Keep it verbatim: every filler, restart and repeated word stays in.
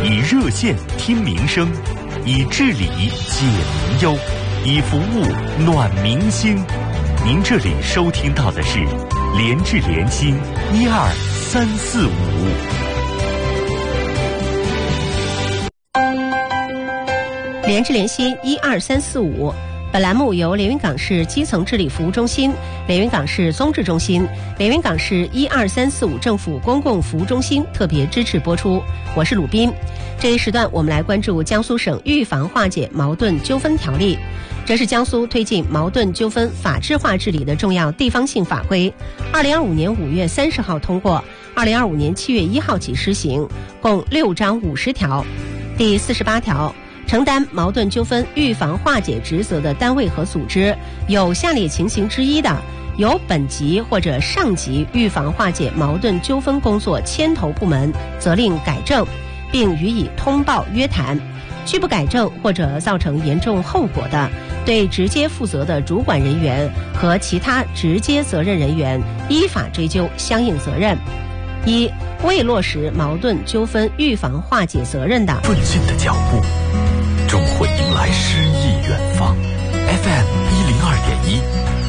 以热线听民生，以治理解民忧，以服务暖民心。您这里收听到的是联治联心一二三四五。 联治联心一二三四五，本栏目由连云港市基层治理服务中心、连云港市综治中心、连云港市一二三四五政府公共服务中心特别支持播出。我是鲁斌。这一时段我们来关注江苏省预防化解矛盾纠纷条例，这是江苏推进矛盾纠纷法治化治理的重要地方性法规。二零二五年五月三十号通过，二零二五年七月一号起施行，共六章五十条。第四十八条。承担矛盾纠纷预防化解职责的单位和组织，有下列情形之一的，由本级或者上级预防化解矛盾纠纷工作牵头部门责令改正，并予以通报约谈；拒不改正或者造成严重后果的，对直接负责的主管人员和其他直接责任人员依法追究相应责任。一、未落实矛盾纠纷预防化解责任的， 奋进的脚步终会迎来诗意远方。F M 一零二点一。